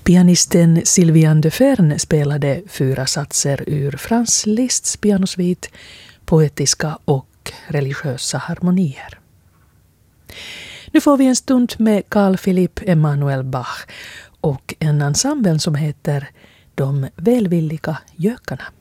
Pianisten Sylviane de Fern spelade 4 satser ur Franz Liszts pianosvit, poetiska och religiösa harmonier. Nu får vi en stund med Carl Philipp Emanuel Bach och en ensemble som heter De välvilliga gökarna.